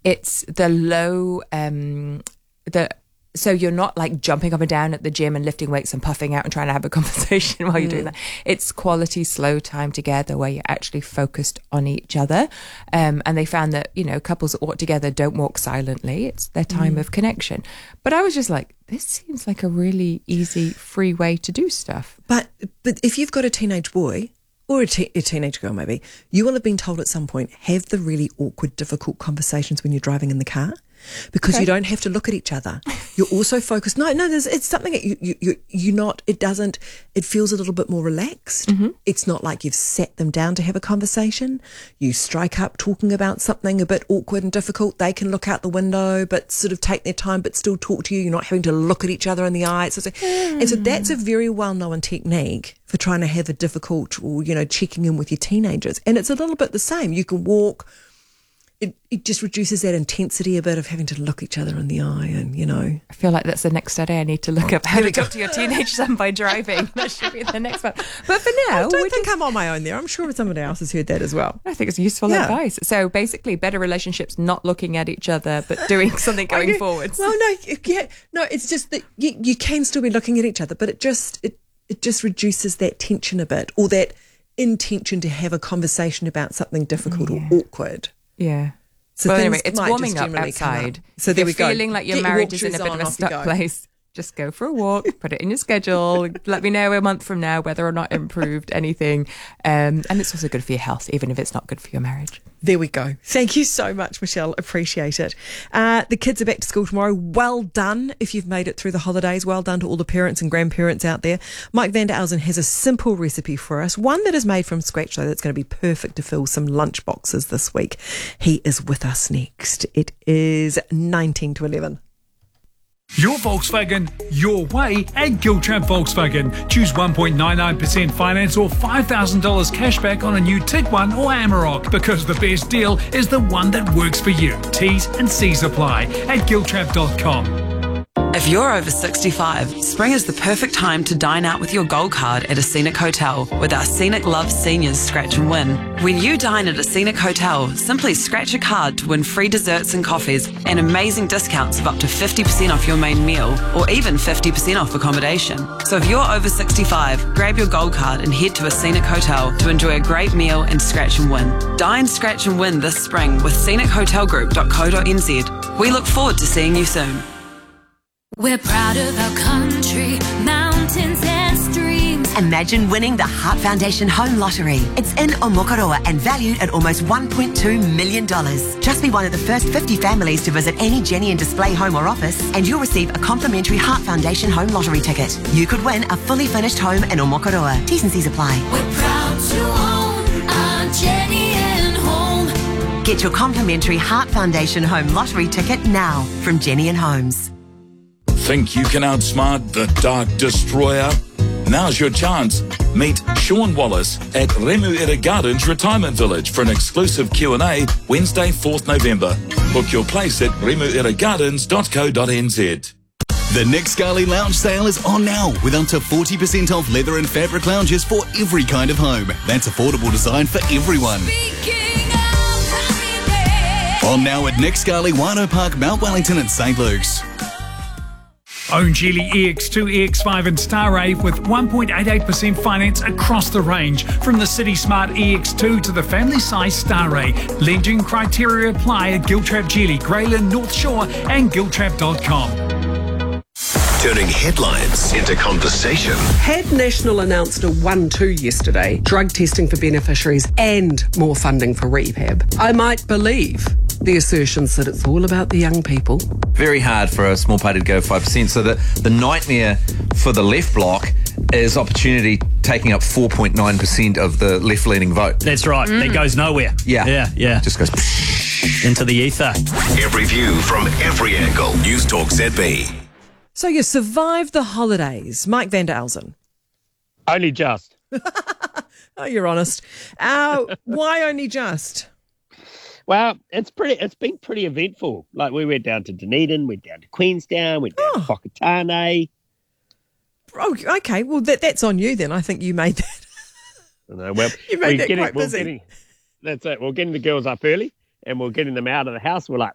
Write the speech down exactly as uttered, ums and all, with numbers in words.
it's the low, um, the so you're not like jumping up and down at the gym and lifting weights and puffing out and trying to have a conversation while you're mm. doing that. It's quality, slow time together where you're actually focused on each other. Um, and they found that, you know, couples that walk together don't walk silently. It's their time mm. of connection. But I was just like, this seems like a really easy, free way to do stuff. But but if you've got a teenage boy or a, te- a teenage girl maybe, you will have been told at some point, have the really awkward, difficult conversations when you're driving in the car. Because okay. you don't have to look at each other. You're also focused. No, no, there's, it's something that you, you, you, you're not, it doesn't, it feels a little bit more relaxed. Mm-hmm. It's not like you've sat them down to have a conversation. You strike up talking about something a bit awkward and difficult. They can look out the window, but sort of take their time, but still talk to you. You're not having to look at each other in the eye. So, mm. And so that's a very well-known technique for trying to have a difficult or, you know, checking in with your teenagers. And it's a little bit the same. You can walk. It, it just reduces that intensity a bit of having to look each other in the eye and, you know. I feel like that's the next study I need to look up. How to talk to your teenage son by driving. That should be the next one. But for now... I don't think just... I'm on my own there. I'm sure somebody else has heard that as well. I think it's useful yeah. advice. So basically, better relationships, not looking at each other, but doing something going okay. forwards. Well, no, yeah, no, it's just that you, you can still be looking at each other, but it just it, it just reduces that tension a bit, or that intention to have a conversation about something difficult yeah. or awkward. Yeah. So well, anyway, it's warming up outside. So there you're we go. Feeling like your Get marriage your is in a bit on, of a stuck place. Just go for a walk, put it in your schedule. Let me know a month from now whether or not improved anything. Um, and it's also good for your health, even if it's not good for your marriage. There we go. Thank you so much, Michelle. Appreciate it. Uh, the kids are back to school tomorrow. Well done if you've made it through the holidays. Well done to all the parents and grandparents out there. Mike van der Elzen has a simple recipe for us, one that is made from scratch, though, that's going to be perfect to fill some lunch boxes this week. He is with us next. It is nineteen to eleven. Your Volkswagen, your way at Giltrap Volkswagen. Choose one point nine nine percent finance or five thousand dollars cash back on a new Tiguan or Amarok, because the best deal is the one that works for you. T's and C's apply at giltrap dot com. If you're over sixty-five, spring is the perfect time to dine out with your Gold Card at a Scenic Hotel with our Scenic Love Seniors Scratch and Win. When you dine at a Scenic Hotel, simply scratch a card to win free desserts and coffees and amazing discounts of up to fifty percent off your main meal or even fifty percent off accommodation. So if you're over sixty-five, grab your Gold Card and head to a Scenic Hotel to enjoy a great meal and scratch and win. Dine, scratch and win this spring with scenic hotel group dot co dot n z. We look forward to seeing you soon. We're proud of our country, mountains and streams. Imagine winning the Heart Foundation Home Lottery. It's in Omokoroa and valued at almost one point two million dollars. Just be one of the first fifty families to visit any Jenny and Display home or office, and you'll receive a complimentary Heart Foundation Home Lottery ticket. You could win a fully furnished home in Omokoroa. T's and C's apply. We're proud to own our Jenny and Home. Get your complimentary Heart Foundation Home Lottery ticket now from Jenny and Homes. Think you can outsmart the Dark Destroyer? Now's your chance. Meet Sean Wallace at Remuera Gardens Retirement Village for an exclusive Q and A Wednesday, fourth November. Book your place at remuera gardens dot co dot n z. The Nick Scali Lounge sale is on now with up to forty percent off leather and fabric lounges for every kind of home. That's affordable design for everyone. On now at Nick Scali, Wino Park, Mount Wellington and St Luke's. Own Geely E X two, E X five and Starrave with one point eight eight percent finance across the range. From the City Smart E X two to the family size Starray. Legend criteria apply at Giltrap Geely, Greyland, North Shore and giltrap dot com. Turning headlines into conversation. Had National announced a one two yesterday, drug testing for beneficiaries and more funding for rehab, I might believe the assertions that it's all about the young people. Very hard for a small party to go five percent. So the, the nightmare for the left bloc is opportunity taking up four point nine percent of the left-leaning vote. That's right. Mm. That goes nowhere. Yeah. Yeah, yeah. Just goes into the ether. Every view from every angle. News Talk Z B. So you survived the holidays. Mike van der Elzen. Only just. Oh, you're honest. Uh, why only just? Well, it's pretty. It's been pretty eventful. Like, we went down to Dunedin, went down to Queenstown, went down oh. to Whakatane. Oh, okay. Well, that, that's on you then. I think you made that. No, well, you made that getting, quite busy. Getting, that's it. We're getting the girls up early, and we're getting them out of the house. We're like,